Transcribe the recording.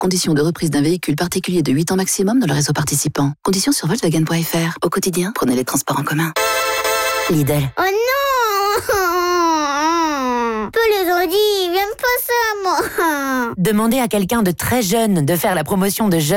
Conditions de reprise d'un véhicule particulier de 8 ans maximum dans le réseau participant. Conditions sur Volkswagen.fr. Au quotidien, prenez les transports en commun. Lidl. Oh non! Peu les ont dit, j'aime pas ça, moi. Demandez à quelqu'un de très jeune de faire la promotion de jeunes